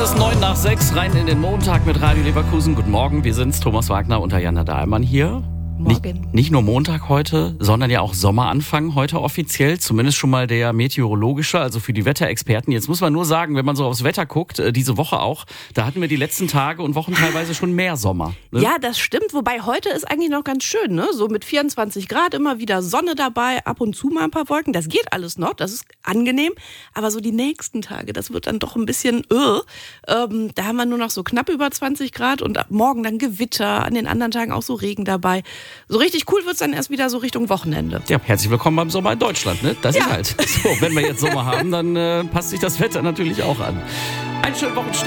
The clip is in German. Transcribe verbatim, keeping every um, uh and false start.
ist neun nach sechs, rein in den Montag mit Radio Leverkusen. Guten Morgen, wir sind's, Thomas Wagner und Diana Dahlmann hier. Morgen. Nicht, nicht nur Montag heute, sondern ja auch Sommeranfang heute offiziell. Zumindest schon mal der meteorologische, also für die Wetterexperten. Jetzt muss man nur sagen, wenn man so aufs Wetter guckt, diese Woche auch, da hatten wir die letzten Tage und Wochen teilweise schon mehr Sommer. Ne? Ja, das stimmt. Wobei heute ist eigentlich noch ganz schön, ne? So mit vierundzwanzig Grad, immer wieder Sonne dabei, ab und zu mal ein paar Wolken. Das geht alles noch, das ist angenehm. Aber so die nächsten Tage, das wird dann doch ein bisschen öh. Ähm, da haben wir nur noch so knapp über zwanzig Grad und ab morgen dann Gewitter, an den anderen Tagen auch so Regen dabei. So richtig cool wird's dann erst wieder so Richtung Wochenende. Ja, herzlich willkommen beim Sommer in Deutschland. Ne? Das Ja. ist halt so. Wenn wir jetzt Sommer haben, dann äh, passt sich das Wetter natürlich auch an. Einen schönen Wochenstart.